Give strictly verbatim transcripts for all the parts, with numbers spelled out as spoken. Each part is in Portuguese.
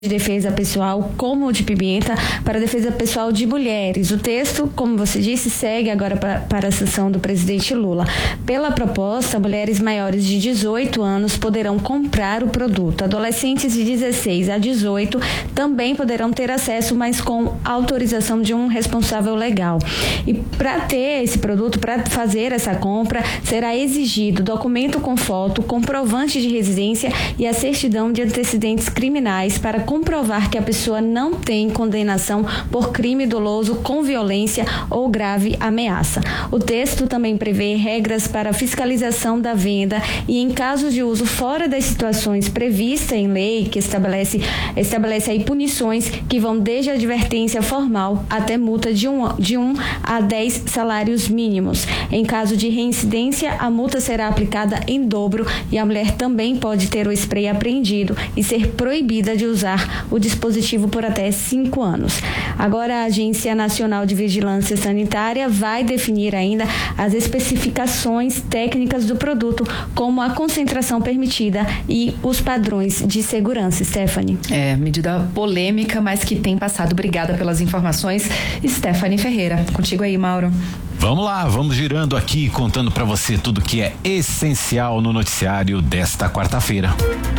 de defesa pessoal como de pimenta para a defesa pessoal de mulheres. O texto, como você disse, segue agora para, para a sanção do presidente Lula. Pela proposta, mulheres maiores de dezoito anos poderão comprar o produto. Adolescentes de dezesseis a dezoito também poderão ter acesso, mas com autorização de um responsável legal. E para ter esse produto, para fazer essa compra, será exigido documento com foto, comprovante de residência e a certidão de antecedentes criminais para comprovar que a pessoa não tem condenação por crime doloso com violência ou grave ameaça. O texto também prevê regras para fiscalização da venda e, em casos de uso fora das situações previstas em lei, que estabelece, estabelece aí punições que vão desde a advertência formal até multa de um, de um a dez salários mínimos. Em caso de reincidência, a multa será aplicada em dobro e a mulher também pode ter o spray apreendido e ser proibida de usar o dispositivo por até cinco anos. Agora, a Agência Nacional de Vigilância Sanitária vai definir ainda as especificações técnicas do produto, como a concentração permitida e os padrões de segurança. Stephanie. É, medida polêmica, mas que tem passado. Obrigada pelas informações, Stephanie Ferreira. Contigo aí, Mauro. Vamos lá, vamos girando aqui, contando para você tudo que é essencial no noticiário desta quarta-feira.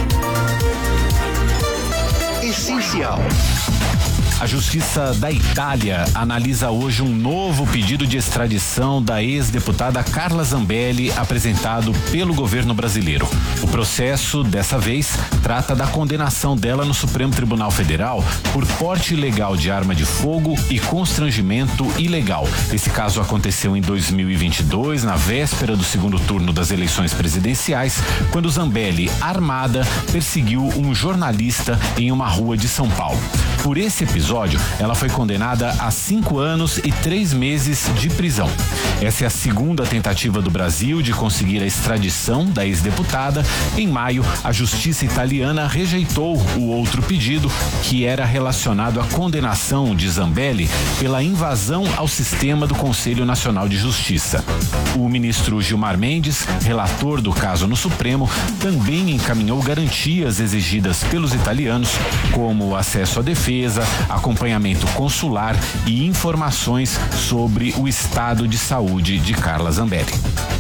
Essencial. A Justiça da Itália analisa hoje um novo pedido de extradição da ex-deputada Carla Zambelli, apresentado pelo governo brasileiro. O processo, dessa vez, trata da condenação dela no Supremo Tribunal Federal por porte ilegal de arma de fogo e constrangimento ilegal. Esse caso aconteceu em dois mil e vinte e dois, na véspera do segundo turno das eleições presidenciais, quando Zambelli, armada, perseguiu um jornalista em uma rua de São Paulo. Por esse episódio, ela foi condenada a cinco anos e três meses de prisão. Essa é a segunda tentativa do Brasil de conseguir a extradição da ex-deputada. Em maio, a justiça italiana rejeitou o outro pedido, que era relacionado à condenação de Zambelli pela invasão ao sistema do Conselho Nacional de Justiça. O ministro Gilmar Mendes, relator do caso no Supremo, também encaminhou garantias exigidas pelos italianos, como acesso à defesa, acompanhamento consular e informações sobre o estado de saúde de Carla Zambelli.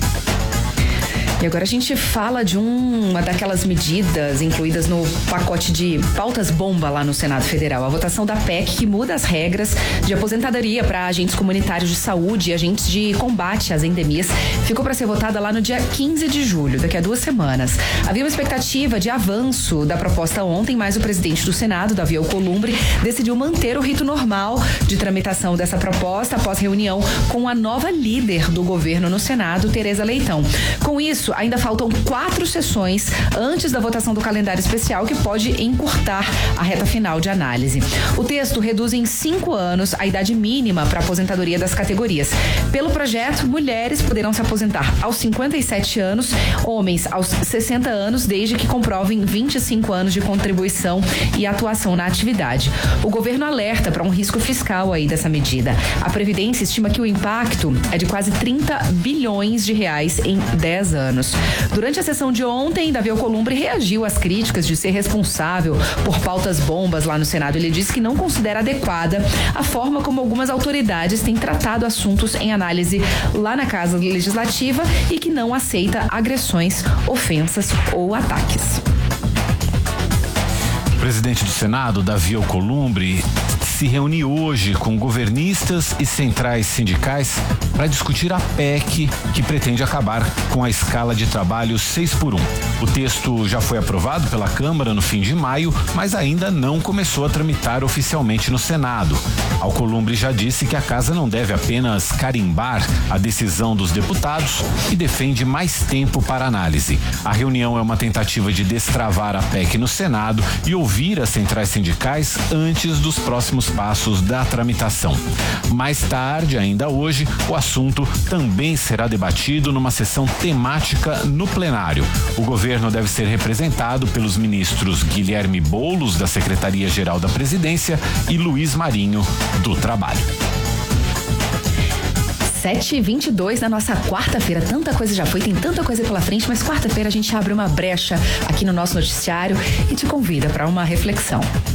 E agora a gente fala de uma daquelas medidas incluídas no pacote de pautas bomba lá no Senado Federal. A votação da P E C que muda as regras de aposentadoria para agentes comunitários de saúde e agentes de combate às endemias ficou para ser votada lá no dia quinze de julho, daqui a duas semanas. Havia uma expectativa de avanço da proposta ontem, mas o presidente do Senado, Davi Alcolumbre, decidiu manter o rito normal de tramitação dessa proposta após reunião com a nova líder do governo no Senado, Tereza Leitão. Com isso, ainda faltam quatro sessões antes da votação do calendário especial, que pode encurtar a reta final de análise. O texto reduz em cinco anos a idade mínima para aposentadoria das categorias. Pelo projeto, mulheres poderão se aposentar aos cinquenta e sete anos, homens aos sessenta anos, desde que comprovem vinte e cinco anos de contribuição e atuação na atividade. O governo alerta para um risco fiscal aí dessa medida. A Previdência estima que o impacto é de quase trinta bilhões de reais em dez anos. Durante a sessão de ontem, Davi Alcolumbre reagiu às críticas de ser responsável por pautas bombas lá no Senado. Ele disse que não considera adequada a forma como algumas autoridades têm tratado assuntos em análise lá na Casa Legislativa e que não aceita agressões, ofensas ou ataques. O presidente do Senado, Davi Alcolumbre, se reuniu hoje com governistas e centrais sindicais para discutir a P E C que pretende acabar com a escala de trabalho seis por um. O texto já foi aprovado pela Câmara no fim de maio, mas ainda não começou a tramitar oficialmente no Senado. Alcolumbre já disse que a casa não deve apenas carimbar a decisão dos deputados e defende mais tempo para análise. A reunião é uma tentativa de destravar a P E C no Senado e ouvir as centrais sindicais antes dos próximos passos da tramitação. Mais tarde, ainda hoje, o assunto também será debatido numa sessão temática no plenário. O governo deve ser representado pelos ministros Guilherme Boulos, da Secretaria-Geral da Presidência, e Luiz Marinho, do Trabalho. sete e vinte e dois na nossa quarta-feira. Tanta coisa já foi, tem tanta coisa pela frente, mas quarta-feira a gente abre uma brecha aqui no nosso noticiário e te convida para uma reflexão.